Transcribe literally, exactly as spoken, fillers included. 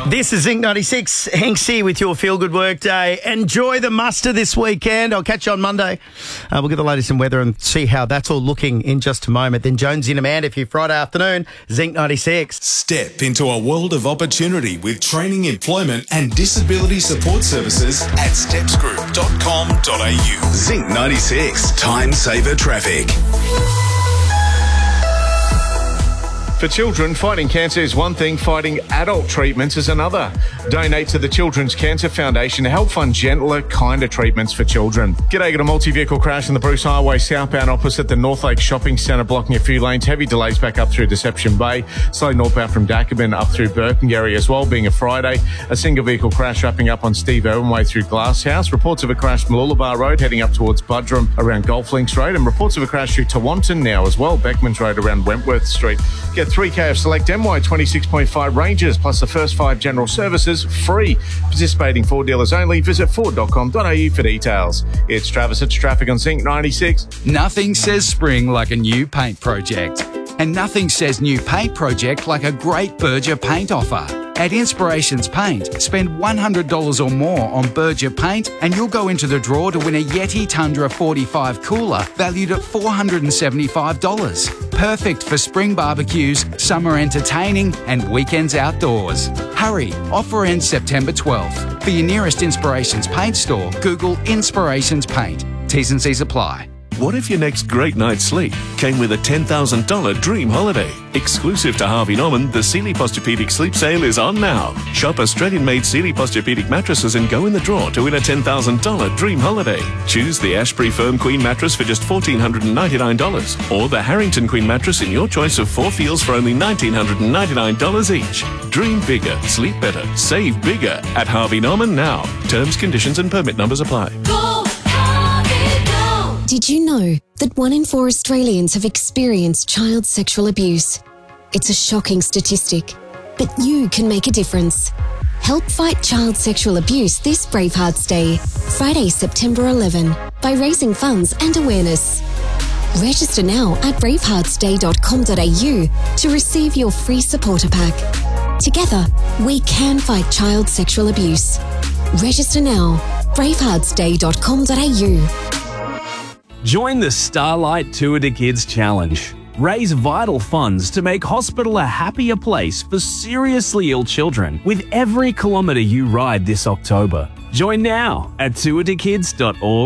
This is Zinc ninety-six. Hanksy with your Feel Good Work Day. Enjoy the muster this weekend. I'll catch you on Monday. Uh, we'll get the latest in weather and see how that's all looking in just a moment. Then Jonesy and Amanda for your Friday afternoon. Zinc ninety-six. Step into a world of opportunity with training, employment and disability support services at steps group dot com dot a u. Zinc ninety-six. Time saver traffic. For children, fighting cancer is one thing, fighting adult treatments is another. Donate to the Children's Cancer Foundation to help fund gentler, kinder treatments for children. G'day, got a multi-vehicle crash on the Bruce Highway southbound opposite the Northlake Shopping Centre, blocking a few lanes. Heavy delays back up through Deception Bay. Slow northbound from Dacabin up through Burpengary as well, being a Friday. A single vehicle crash wrapping up on Steve Irwin Way through Glasshouse. Reports of a crash Mooloolaba Road heading up towards Buderim around Golf Links Road. And reports of a crash through Tewantin now as well, Beckmans Road around Wentworth Street. Get three K of select M Y twenty-six point five Rangers plus the first five general services free. Participating Ford dealers only. Visit ford dot com dot a u for details. It's Travis, it's traffic on Zinc ninety-six. Nothing says spring like a new paint project. And nothing says new paint project like a great Berger paint offer. At Inspirations Paint, spend one hundred dollars or more on Berger paint and you'll go into the draw to win a Yeti Tundra forty-five cooler valued at four hundred seventy-five dollars. Perfect for spring barbecues, summer entertaining and weekends outdoors. Hurry, offer ends September twelfth. For your nearest Inspirations Paint store, Google Inspirations Paint. T's and C's apply. What if your next great night's sleep came with a ten thousand dollars dream holiday? Exclusive to Harvey Norman, the Sealy Posturepedic Sleep Sale is on now. Shop Australian-made Sealy Posturepedic mattresses and go in the draw to win a ten thousand dollars dream holiday. Choose the Ashbury Firm Queen mattress for just one thousand four hundred ninety-nine dollars or the Harrington Queen mattress in your choice of four feels for only one thousand nine hundred ninety-nine dollars each. Dream bigger, sleep better, save bigger at Harvey Norman now. Terms, conditions and permit numbers apply. Go, Harvey, go! Did you know that one in four Australians have experienced child sexual abuse? It's a shocking statistic, but you can make a difference. Help fight child sexual abuse this Bravehearts Day, Friday, September eleventh, by raising funds and awareness. Register now at bravehearts day dot com dot a u to receive your free supporter pack. Together, we can fight child sexual abuse. Register now, bravehearts day dot com dot a u. Join the Starlight Tour to Kids Challenge. Raise vital funds to make hospital a happier place for seriously ill children with every kilometre you ride this October. Join now at tour to kids dot org.